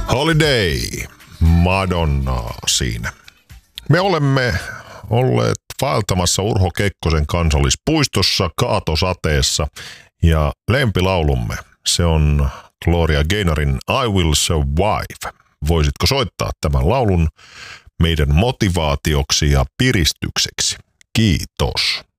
Holiday, Madonna siinä. Me olemme olleet vaeltamassa Urho Kekkosen kansallispuistossa kaatosateessa ja lempilaulumme, se on Gloria Gaynorin I Will Survive. Voisitko soittaa tämän laulun meidän motivaatioksi ja piristykseksi? Kiitos.